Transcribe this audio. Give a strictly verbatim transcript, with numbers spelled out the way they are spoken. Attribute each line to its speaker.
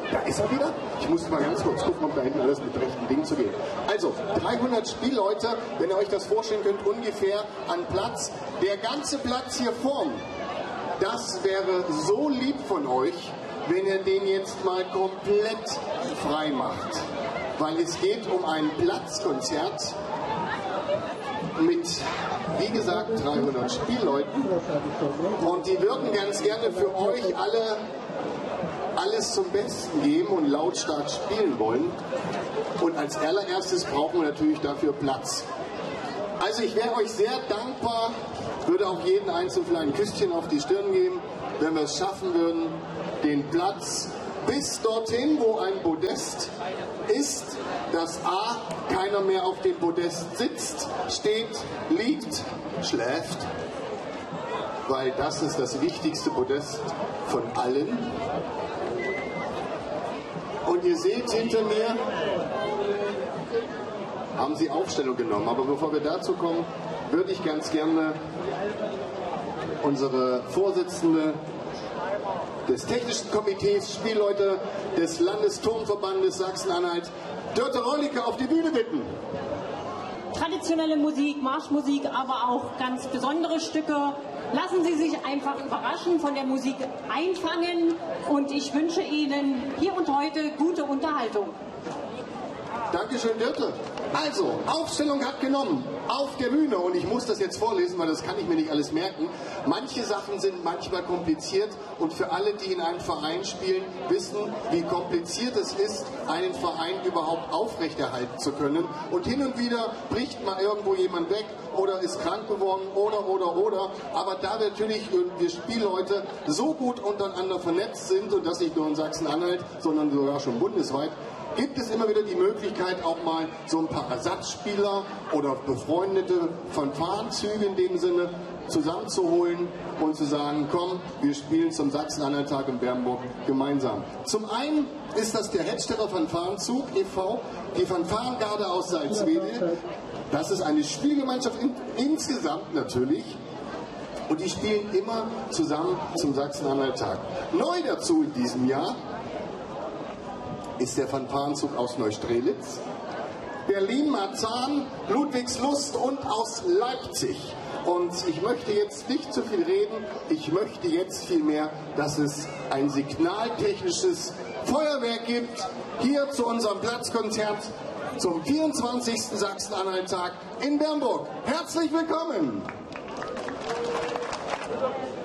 Speaker 1: Da ist er wieder. Ich muss mal ganz kurz gucken, ob da hinten alles mit rechten Dingen zu geht. Also, dreihundert Spielleute, wenn ihr euch das vorstellen könnt, ungefähr an Platz. Der ganze Platz hier vorn, das wäre so lieb von euch, wenn ihr den jetzt mal komplett frei macht. Weil es geht um ein Platzkonzert mit, wie gesagt, dreihundert Spielleuten. Und die würden ganz gerne für euch alle alles zum Besten geben und lautstark spielen wollen. Und als allererstes brauchen wir natürlich dafür Platz. Also ich wäre euch sehr dankbar, würde auch jeden Einzelnen vielleicht ein Küsschen auf die Stirn geben, wenn wir es schaffen würden, den Platz bis dorthin, wo ein Podest ist, dass A, keiner mehr auf dem Podest sitzt, steht, liegt, schläft, weil das ist das wichtigste Podest von allen. Und ihr seht hinter mir, haben sie Aufstellung genommen. Aber bevor wir dazu kommen, würde ich ganz gerne unsere Vorsitzende des Technischen Komitees, Spielleute des Landesturnverbandes Sachsen-Anhalt, Dörte Reulicke, auf die Bühne bitten.
Speaker 2: Traditionelle Musik, Marschmusik, aber auch ganz besondere Stücke. Lassen Sie sich einfach überraschen, von der Musik einfangen und ich wünsche Ihnen hier und heute gute Unterhaltung.
Speaker 1: Dankeschön, Dörte. Also, Aufstellung hat genommen auf der Bühne und ich muss das jetzt vorlesen, weil das kann ich mir nicht alles merken. Manche Sachen sind manchmal kompliziert und für alle, die in einem Verein spielen, wissen, wie kompliziert es ist, einen Verein überhaupt aufrechterhalten zu können. Und hin und wieder bricht mal irgendwo jemand weg oder ist krank geworden oder, oder, oder. Aber da wir natürlich wir Spielleute so gut untereinander vernetzt sind und das nicht nur in Sachsen-Anhalt, sondern sogar schon bundesweit, gibt es immer wieder die Möglichkeit, auch mal so ein paar Ersatzspieler oder befreundete Fanfarenzüge in dem Sinne zusammenzuholen und zu sagen, komm, wir spielen zum Sachsen-Anhalt-Tag in Bernburg gemeinsam. Zum einen ist das der Hedstädter Fanfarenzug e V, die Fanfarengarde aus Salzwedel. Das ist eine Spielgemeinschaft in, insgesamt natürlich. Und die spielen immer zusammen zum Sachsen-Anhalt-Tag. Neu dazu in diesem Jahr ist der Fanfarenzug aus Neustrelitz, Berlin-Marzahn, Ludwigslust und aus Leipzig. Und ich möchte jetzt nicht zu viel reden, ich möchte jetzt vielmehr, dass es ein signaltechnisches Feuerwerk gibt, hier zu unserem Platzkonzert zum vierundzwanzigsten Sachsen-Anhalt-Tag in Bernburg. Herzlich willkommen!